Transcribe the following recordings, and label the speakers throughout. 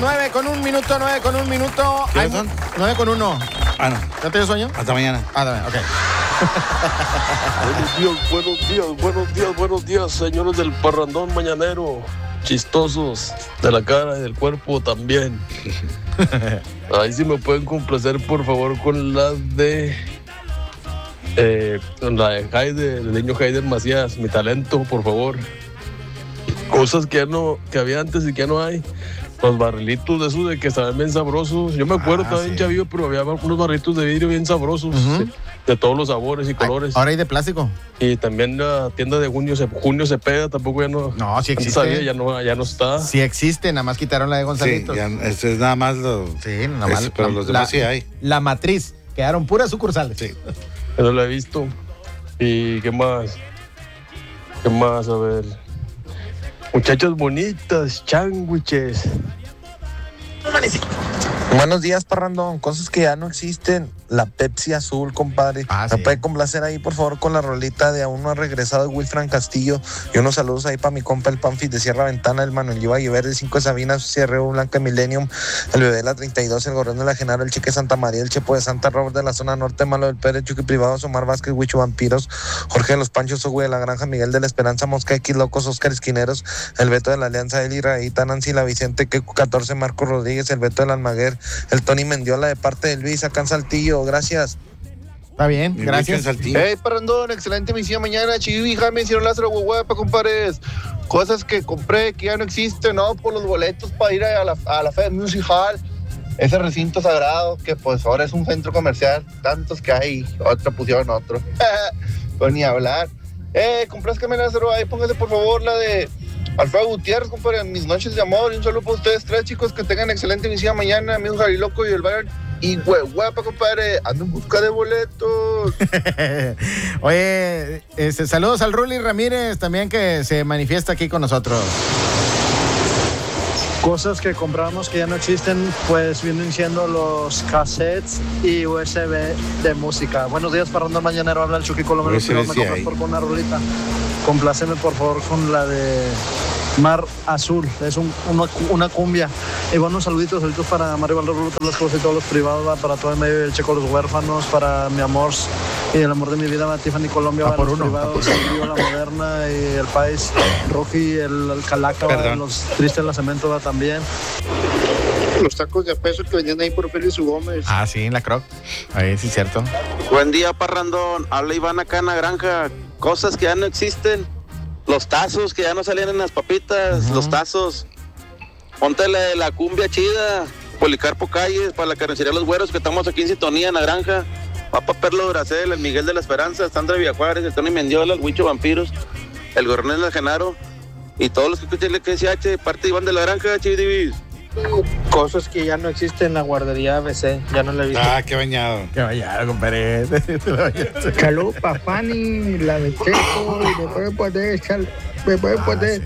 Speaker 1: 9:01 minuto.
Speaker 2: ¿Qué son?
Speaker 1: 9:01.
Speaker 2: Ah, no.
Speaker 1: ¿Ya tienes sueño?
Speaker 2: Hasta mañana.
Speaker 1: Ok.
Speaker 3: Buenos días, señores del parrandón mañanero. Chistosos de la cara y del cuerpo también. Ahí sí me pueden complacer, por favor, con la de Haider, el niño Haider Macías, mi talento, por favor. Cosas que había antes y que ya no hay. Los barrilitos de esos de que estaban bien sabrosos. Yo me acuerdo, estaba bien chavillo, pero había unos barrilitos de vidrio bien sabrosos, de todos los sabores y colores.
Speaker 1: Ahora hay de plástico.
Speaker 3: Y también la tienda de Junio Cepeda tampoco ya no.
Speaker 1: No, sí existe.
Speaker 3: Sabía, ya no está.
Speaker 1: Sí existe, nada más quitaron la de Gonzalitos.
Speaker 2: Sí, es nada más lo.
Speaker 1: Sí, nada más.
Speaker 2: Pero los demás sí hay.
Speaker 1: La matriz, quedaron puras sucursales.
Speaker 2: Sí.
Speaker 3: Eso lo he visto. ¿Y qué más? ¿Qué más? A ver. Muchachas bonitas, sándwiches.
Speaker 4: Buenos días, parrandón. Cosas que ya no existen. La Pepsi azul, compadre. ¿Me puede complacer ahí, por favor, con la rolita de Aún no ha regresado de Wilfran Castillo? Y unos saludos ahí para mi compa, el Panfis de Sierra Ventana, el Manuel Iba Verde, 5 de Sabinas, Cierreo Blanca Millennium, el Bebé de la 32, el Gorrión de la Genaro, el Chique Santa María, el Chepo de Santa Robert de la zona norte, Malo del Pérez, Chucky Privados, Omar Vázquez, Huicho Vampiros, Jorge de los Panchos, Ogüe de la Granja, Miguel de la Esperanza, Mosca X, Locos, Oscar Esquineros, el Beto de la Alianza, Eli Raíta, Nancy La Vicente, Keku 14, Marco Rodríguez, el Beto del Almaguer, el Tony Mendiola de parte de Luis, acá en Saltillo. Gracias.
Speaker 1: Está bien, gracias.
Speaker 5: Hey, parrandón, excelente misión mañana. Chivi, Jaime, hicieron Lázaro, Huehuepa, compadres. Cosas que compré que ya no existen, ¿no? Por los boletos para ir a la Fed Music Hall. Ese recinto sagrado que pues ahora es un centro comercial. Tantos que hay, otro pusieron otro. Pues ni hablar. Complázcame, Lázaro, ahí póngase por favor la de Alfredo Gutiérrez, compadre, Mis Noches de Amor. Y un saludo para ustedes tres, chicos, que tengan excelente misión mañana. Amigos Jariloco y el Bayern. Y Huehuepa, compadre, ando en busca de boletos.
Speaker 1: Oye, saludos al Ruli Ramírez también, que se manifiesta aquí con nosotros.
Speaker 6: Cosas que compramos que ya no existen, pues vienen siendo los cassettes y USB de música. Buenos días, Parrandón Mañanero, habla el Chucky Colomero. Me compras por una rolita. Compláceme por favor con la de Mar Azul, es una cumbia. Y buenos saluditos para Mario Valero, las cosas y todos los privados, para todo el medio, el Checo, los huérfanos, para mi amor y el amor de mi vida, Tiffany Colombia, para los privados, el Río, la Moderna y el País, Rocky, el Calaca, los Tristes, la Cemento también.
Speaker 5: Los tacos de peso que vendían ahí por Félix Gómez.
Speaker 1: Ah, sí, en la Croc. Ahí sí, cierto.
Speaker 7: Buen día, parrandón. Habla Iván acá en la granja. Cosas que ya no existen. Los tazos que ya no salían en las papitas. Los tazos. Ponte la cumbia chida. Policarpo Calles, para la carnicería Los Güeros, que estamos aquí en sintonía en la granja. Papa Perlo Gracel, el Miguel de la Esperanza, Sandra Villajuárez, el Tony Mendiola, el Huicho Vampiros, el Gornés de Genaro y todos los que escuchan el KSH, parte de Iván de la granja, Chividivis.
Speaker 6: Cosas que ya no existen en la guardería ABC, ya no la he visto.
Speaker 2: Ah, qué bañado.
Speaker 1: Qué bañado, compadre.
Speaker 8: Salud para Fanny, la de Checo, y me puede poner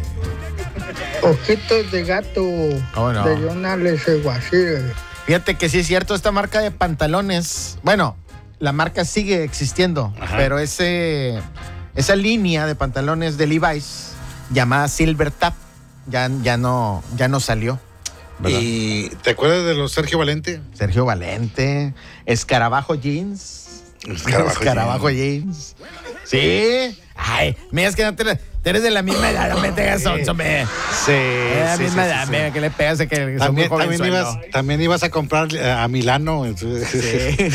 Speaker 8: ojitos de gato de Jonales Guasir.
Speaker 1: Fíjate que sí es cierto, esta marca de pantalones, bueno, la marca sigue existiendo, pero esa línea de pantalones de Levi's llamada Silver Tap ya no salió. ¿Verdad?
Speaker 2: ¿Y te acuerdas de los Sergio Valente?
Speaker 1: Sergio Valente, Escarabajo Jeans. Escarabajo Jeans. Sí. Ay, mira, es que no te eres de la misma edad, no me tengas sonso, me.
Speaker 2: Sí.
Speaker 1: La misma edad, mira, que le pegas de que
Speaker 2: también ibas a comprar a Milano.
Speaker 1: Sí.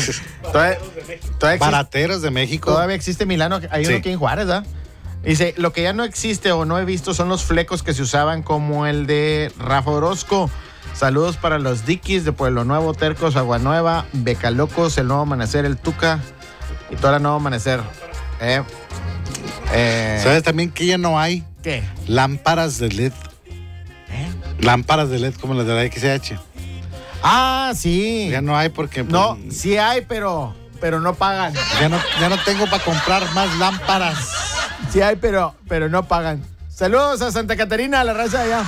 Speaker 2: Barateros de México.
Speaker 1: Todavía existe Milano, hay uno aquí en Juárez, ¿verdad? Dice, lo que ya no existe o no he visto son los flecos que se usaban como el de Rafa Orozco. Saludos para los Dikis de Pueblo Nuevo, Tercos, Agua Nueva, Becalocos, El Nuevo Amanecer, El Tuca y toda la Nuevo Amanecer.
Speaker 2: ¿Sabes también que ya no hay?
Speaker 1: ¿Qué?
Speaker 2: Lámparas de LED. Lámparas de LED como las de la XH.
Speaker 1: Ah, sí.
Speaker 2: Ya no hay porque... Pues,
Speaker 1: no, sí hay, pero no pagan.
Speaker 2: Ya no tengo para comprar más lámparas.
Speaker 1: Sí hay, pero no pagan. Saludos a Santa Catarina, a la raza allá.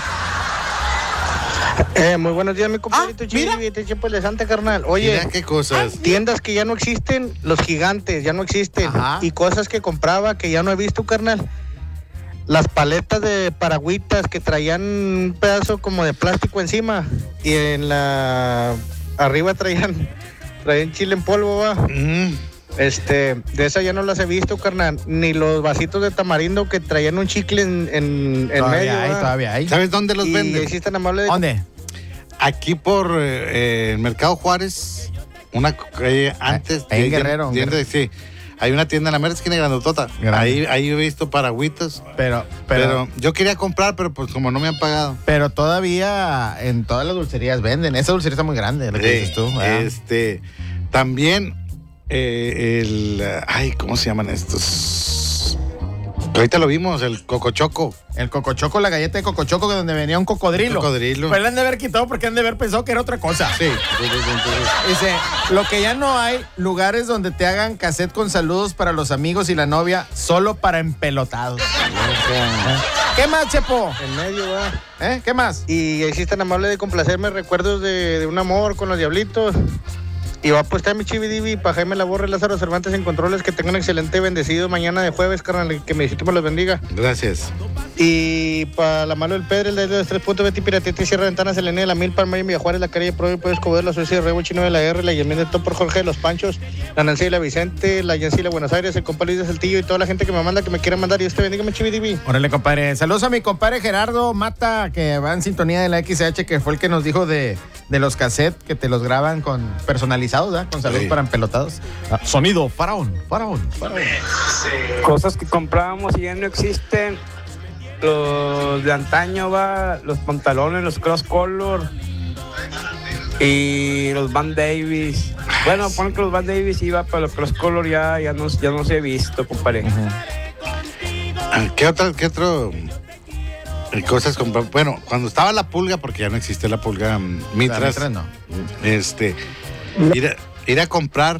Speaker 6: Muy buenos días, mi compadrito Chivi, de Santa, carnal. Oye,
Speaker 2: mira qué cosas.
Speaker 6: Tiendas que ya no existen, los gigantes ya no existen. Ajá. Y cosas que compraba que ya no he visto, carnal.
Speaker 9: las paletas de paragüitas que traían un pedazo como de plástico encima y en la arriba traían chile en polvo, ¿va? De esas ya no las he visto, carnal. Ni los vasitos de tamarindo que traían un chicle en medio.
Speaker 1: Todavía hay.
Speaker 2: ¿Sabes dónde los venden?
Speaker 9: Y existen amables.
Speaker 1: ¿Dónde?
Speaker 2: Aquí por el Mercado Juárez, una antes
Speaker 1: en Guerrero.
Speaker 2: Sí. Hay una tienda en la mera esquina grandotota. Ahí he visto paragüitas. Pero yo quería comprar, pero pues como no me han pagado.
Speaker 1: Pero todavía en todas las dulcerías venden. Esa dulcería está muy grande, lo que dices tú.
Speaker 2: También ¿cómo se llaman estos? Ahorita lo vimos, el cocochoco.
Speaker 1: El cocochoco, la galleta de cocochoco, de donde venía un cocodrilo. Pues le han de haber quitado porque han de haber pensado que era otra cosa.
Speaker 2: Sí.
Speaker 1: Dice, lo que ya no hay, lugares donde te hagan cassette con saludos para los amigos y la novia, solo para empelotados. ¿Qué más, Chepo?
Speaker 9: En medio, va.
Speaker 1: ¿Qué más?
Speaker 9: Y existen amables de complacerme recuerdos de un amor con los diablitos. Y va a apostar mi chividivi para Jaime Laborre, Lázaro Cervantes en controles. Que tengan un excelente bendecido mañana de jueves, carnal. Que me me los bendiga.
Speaker 2: Gracias.
Speaker 9: Y para la mano del Pedro, el de los 3 puntos, Betty Piratete, Sierra Ventanas, Selene de la Mil, Palma y Villajuárez, la Calle de Pro, Puedes Escobedo, la Suecia de Rebo, Chino de la R, la Yemín de Top por Jorge de los Panchos, la Nancy de la Vicente, la Yancy de Buenos Aires, el compa Luis de Saltillo y toda la gente que me manda, que me quiera mandar. Y bendiga, mi chividivi.
Speaker 1: Órale, compadre. Saludos a mi compadre Gerardo Mata, que va en sintonía de la XH, que fue el que nos dijo de los cassettes que te los graban personalizados, ¿verdad? Con saludos para empelotados. Sonido, faraón.
Speaker 10: Cosas que comprábamos y ya no existen. Los de antaño, los pantalones, los cross color y los Van Davis. Bueno, ponen que los Van Davis iba, pero los cross color ya no se he visto, compadre.
Speaker 2: ¿Qué otro cosas comprar? Bueno, cuando estaba la pulga, porque ya no existe la pulga Mitras,
Speaker 1: no.
Speaker 2: Ir a comprar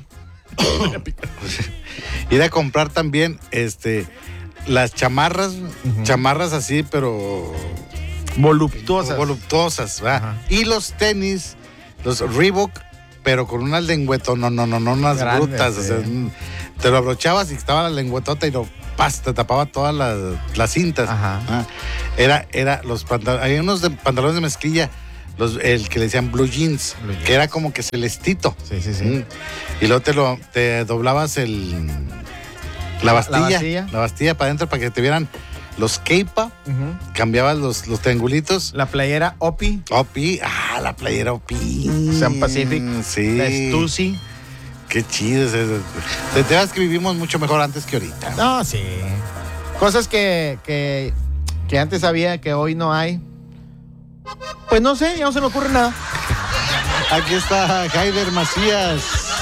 Speaker 2: también las chamarras así, pero voluptuosas, ¿verdad? Y los tenis, los Reebok, pero con unas lengüetotas, no unas grandes, brutas, sí. O sea, te lo abrochabas y estaba la lengüetota y te tapaba todas las cintas. Era los pantalones, hay unos pantalones de mezclilla, el que le decían blue jeans, que era como que celestito.
Speaker 1: Sí.
Speaker 2: Y luego te doblabas la bastilla para adentro para que te vieran los keipa, cambiabas los triangulitos.
Speaker 1: La playera Opi,
Speaker 2: la playera Opi.
Speaker 1: Sun Pacific,
Speaker 2: sí.
Speaker 1: La Stussy.
Speaker 2: Qué chido. Te das que vivimos mucho mejor antes que ahorita.
Speaker 1: No, sí. Cosas que antes había, que hoy no hay. Pues no sé, ya no se me ocurre nada.
Speaker 2: Aquí está Jaider Macías.